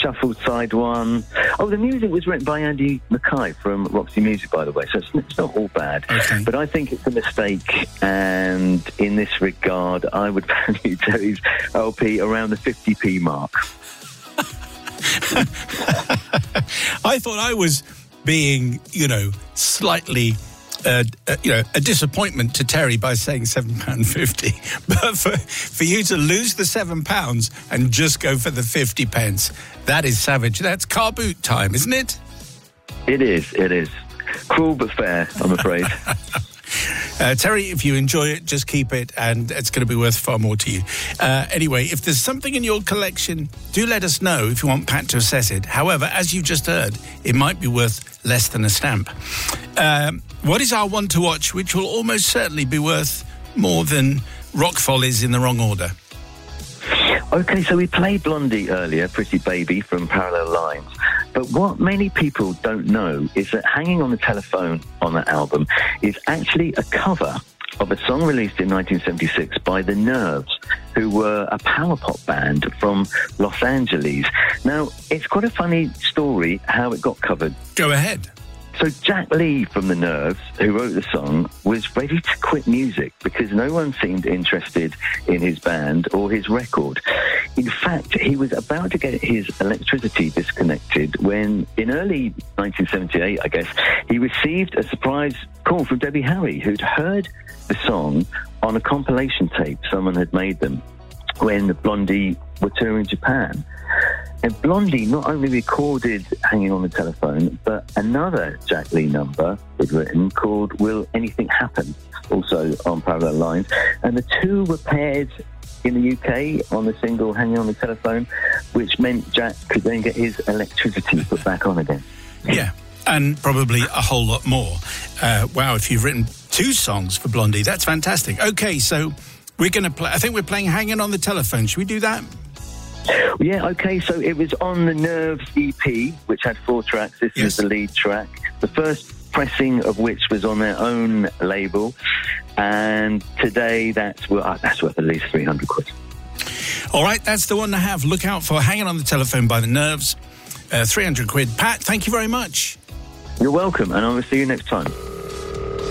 Shuffled Side 1. Oh, the music was written by Andy Mackay from Roxy Music, by the way, so it's not all bad. Okay. But I think it's a mistake, and in this regard, I would value Terry's LP around the 50p mark. I thought I was being, slightly... a disappointment to Terry by saying £7.50, but for you to lose the £7 and just go for the 50 pence, that is savage. That's car boot time, isn't it? It is. Cruel but fair, I'm afraid. Terry, if you enjoy it, just keep it, and it's going to be worth far more to you. Anyway, if there's something in your collection, do let us know if you want Pat to assess it. However, as you just heard, it might be worth less than a stamp. What is our one to watch, which will almost certainly be worth more than Rock Follies in the wrong order? Okay, so we played Blondie earlier, Pretty Baby from Parallel Lines. But what many people don't know is that Hanging on the Telephone on that album is actually a cover of a song released in 1976 by The Nerves, who were a power pop band from Los Angeles. Now, it's quite a funny story how it got covered. Go ahead. So Jack Lee from The Nerves, who wrote the song, was ready to quit music because no one seemed interested in his band or his record. In fact, he was about to get his electricity disconnected when, in early 1978, I guess, he received a surprise call from Debbie Harry, who'd heard the song on a compilation tape someone had made them when Blondie were touring Japan. And Blondie not only recorded Hanging on the Telephone, but another Jack Lee number he'd written called Will Anything Happen, also on Parallel Lines. And the two were paired in the UK on the single Hanging on the Telephone, which meant Jack could then get his electricity put back on again. Yeah, and probably a whole lot more. Wow, if you've written two songs for Blondie, that's fantastic. Okay, so we're going to play, I think we're playing Hanging on the Telephone. Should we do that? Yeah, okay, so it was on the Nerves EP, which had 4 tracks. This is the lead track. The first pressing of which was on their own label. And today, that's worth at least 300 quid. All right, that's the one to have. Look out for Hanging on the Telephone by The Nerves. 300 quid. Pat, thank you very much. You're welcome, and I will see you next time.